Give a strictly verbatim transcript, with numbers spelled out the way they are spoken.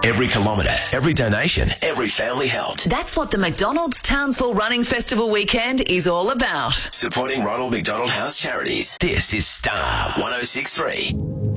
Every kilometre, every donation, every family helped. That's what the McDonald's Townsville Running Festival weekend is all about. Supporting Ronald McDonald House Charities. This is Star one oh six point three.